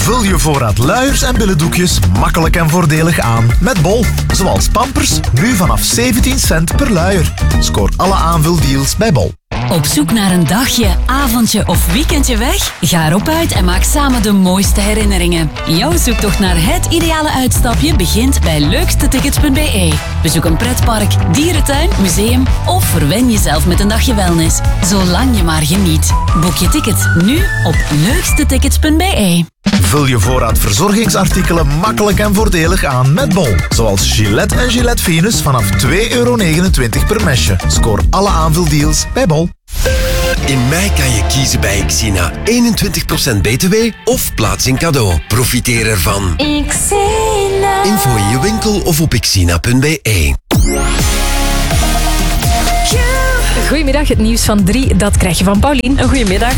Vul je voorraad luiers en billendoekjes makkelijk en voordelig aan met Bol. Zoals Pampers, nu vanaf 17 cent per luier. Scoor alle aanvuldeals bij Bol. Op zoek naar een dagje, avondje of weekendje weg? Ga erop uit en maak samen de mooiste herinneringen. Jouw zoektocht naar het ideale uitstapje begint bij leukstetickets.be. Bezoek een pretpark, dierentuin, museum of verwen jezelf met een dagje wellness. Zolang je maar geniet. Boek je ticket nu op leukstetickets.be. Vul je voorraad verzorgingsartikelen makkelijk en voordelig aan met Bol. Zoals Gillette en Gillette Venus vanaf €2,29 per mesje. Scoor alle aanvuldeals bij Bol. In mei kan je kiezen bij Xina. 21% BTW of plaatsing cadeau. Profiteer ervan. Xina. Info in je winkel of op xina.be. Goedemiddag, het nieuws van 3, dat krijg je van Paulien. Een goedemiddag.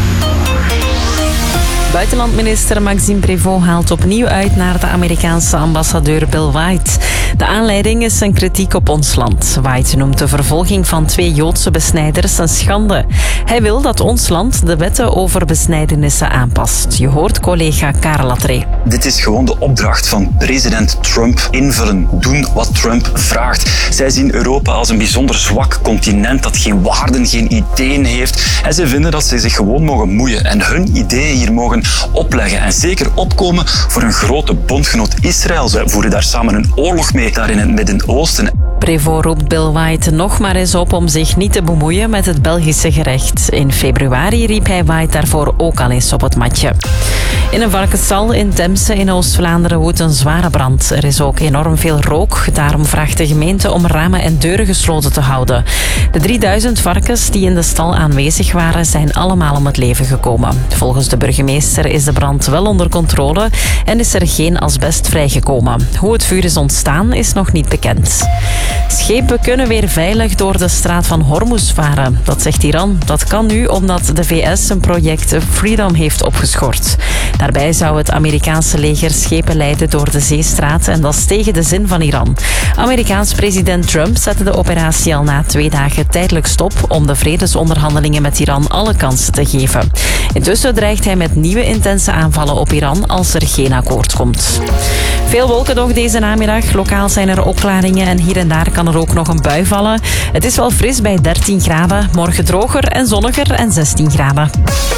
Buitenlandminister Maxime Prévost haalt opnieuw uit naar de Amerikaanse ambassadeur Bill White. De aanleiding is zijn kritiek op ons land. White noemt de vervolging van 2 Joodse besnijders een schande. Hij wil dat ons land de wetten over besnijdenissen aanpast. Je hoort collega Karel Latré. Dit is gewoon de opdracht van president Trump. Invullen, doen wat Trump vraagt. Zij zien Europa als een bijzonder zwak continent dat geen waarden, geen ideeën heeft. En zij vinden dat ze zich gewoon mogen moeien en hun ideeën hier mogen opleggen. En zeker opkomen voor een grote bondgenoot Israël. Zij voeren daar samen een oorlog mee, daar in het Midden-Oosten. Prévost roept Bill White nog maar eens op om zich niet te bemoeien met het Belgische gerecht. In februari riep hij White daarvoor ook al eens op het matje. In een varkensstal in Temse in Oost-Vlaanderen woedt een zware brand. Er is ook enorm veel rook. Daarom vraagt de gemeente om ramen en deuren gesloten te houden. De 3000 varkens die in de stal aanwezig waren, zijn allemaal om het leven gekomen. Volgens de burgemeester is de brand wel onder controle en is er geen asbest vrijgekomen. Hoe het vuur is ontstaan is nog niet bekend. Schepen kunnen weer veilig door de straat van Hormuz varen. Dat zegt Iran. Dat kan nu omdat de VS een project Freedom heeft opgeschort. Daarbij zou het Amerikaanse leger schepen leiden door de zeestraat en dat is tegen de zin van Iran. Amerikaans president Trump zette de operatie al na 2 dagen tijdelijk stop om de vredesonderhandelingen met Iran alle kansen te geven. Intussen dreigt hij met nieuwe intense aanvallen op Iran als er geen akkoord komt. Veel wolken nog deze namiddag. Lokaal zijn er opklaringen en hier en daar kan er ook nog een bui vallen. Het is wel fris bij 13 graden. Morgen droger en zonniger en 16 graden.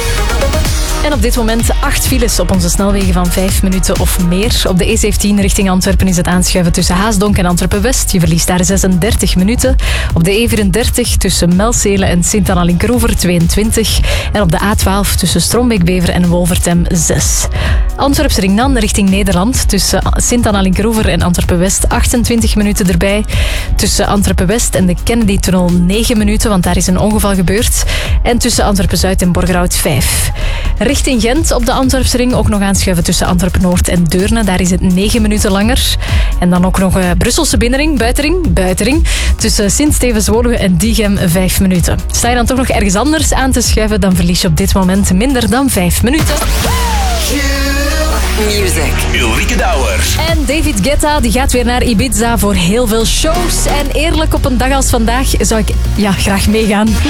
En op dit moment 8 files op onze snelwegen van 5 minuten of meer. Op de E17 richting Antwerpen is het aanschuiven tussen Haasdonk en Antwerpen-West. Je verliest daar 36 minuten. Op de E34 tussen Melzele en Sint-Anna-Linkeroever 22. En op de A12 tussen Strombeek-Bever en Wolvertem 6. Antwerps-Ringnan richting Nederland. Tussen Sint-Anna-Linkeroever en Antwerpen-West 28 minuten erbij. Tussen Antwerpen-West en de Kennedy-tunnel 9 minuten, want daar is een ongeval gebeurd. En tussen Antwerpen-Zuid en Borgerhout 5. Richting Gent op de Antwerpsring ook nog aanschuiven tussen Antwerpen-Noord en Deurne. Daar is het 9 minuten langer. En dan ook nog Brusselse binnenring, buitenring. Tussen Sint-Stevens-Woluwe en Diegem 5 minuten. Sta je dan toch nog ergens anders aan te schuiven, dan verlies je op dit moment minder dan 5 minuten. Music. Ulrike Douwers. En David Guetta die gaat weer naar Ibiza voor heel veel shows. En eerlijk, op een dag als vandaag zou ik graag meegaan.